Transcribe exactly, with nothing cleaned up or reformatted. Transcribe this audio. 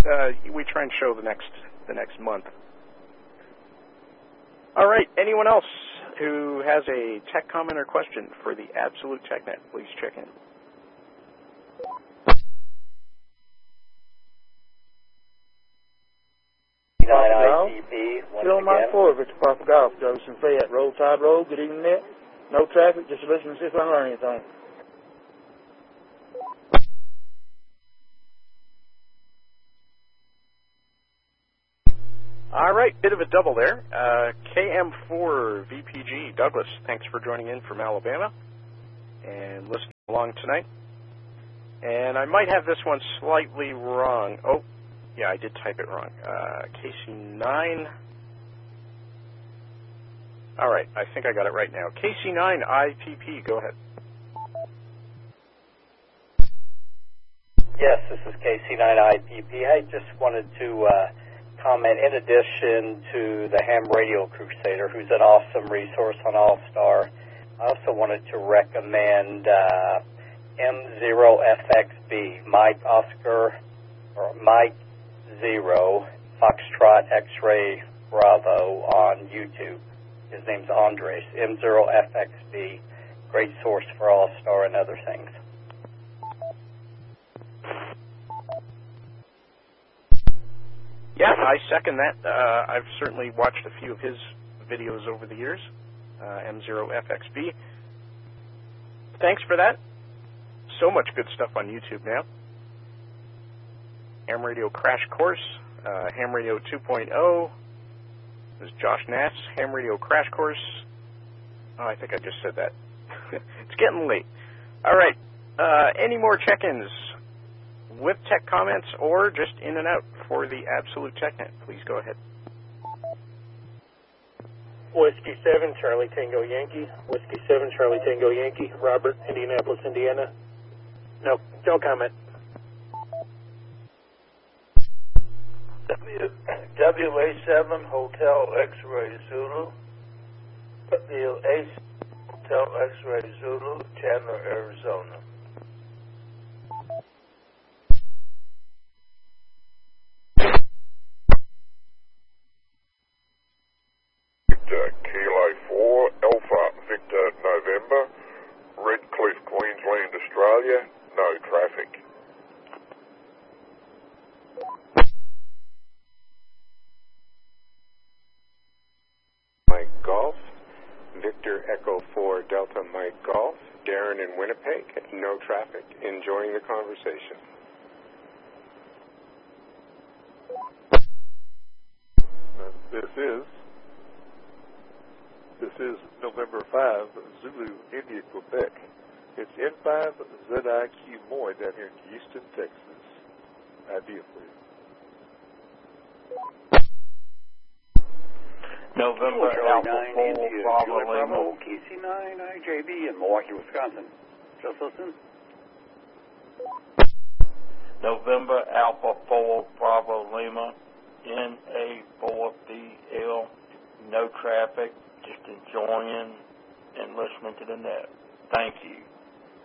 uh, we try and show the next the next month. All right. Anyone else who has a tech comment or question for the Absolute TechNet, please check in. Still on my four, Victor Papa Golf, Jefferson Fayette, Roll Tide Road. Good evening, Nick. No traffic, just listen to see if I can learn anything. All right, bit of a double there. Uh, K M four V P G, Douglas, thanks for joining in from Alabama and listening along tonight. And I might have this one slightly wrong. Oh, yeah, I did type it wrong. Uh, K C nine. All right, I think I got it right now. K C nine I P P, go ahead. Yes, this is K C nine I P P. I just wanted to uh, comment, in addition to the Ham Radio Crusader, who's an awesome resource on All-Star, I also wanted to recommend uh, M zero F X B, Mike Oscar, or Mike Zero, Foxtrot X-Ray Bravo on YouTube. His name's Andres, M zero F X B, great source for All-Star and other things. Yeah, I second that. Uh, I've certainly watched a few of his videos over the years, uh, M zero F X B. Thanks for that. So much good stuff on YouTube now. Ham Radio Crash Course, uh, Ham Radio two point oh. This is Josh Nass, Ham Radio Crash Course. Oh, I think I just said that. It's getting late. All right. Uh, any more check-ins with tech comments or just in and out for the Absolute TechNet? Please go ahead. Whiskey seven, Charlie Tango Yankee. Whiskey seven, Charlie Tango Yankee. Robert, Indianapolis, Indiana. No, no comment. W A seven, Hotel X-Ray Zulu. W A seven, Hotel X-Ray Zulu, Chandler, Arizona. Victor, Kilo four, Alpha, Victor, November, Redcliffe, Queensland, Australia, no traffic. Mike Golf, Victor Echo four, Delta Mike Golf, Darren in Winnipeg, no traffic, enjoying the conversation. Uh, this is This is November fifth, Zulu, India, Quebec. It's N five Z I Q Moy down here in Houston, Texas. Idea for you. November Alpha four, Bravo Lima. K C nine I J B in Milwaukee, Wisconsin. Just listen. November Alpha four, Bravo Lima, N A four B L, no traffic. Just enjoying and listening to the net. Thank you.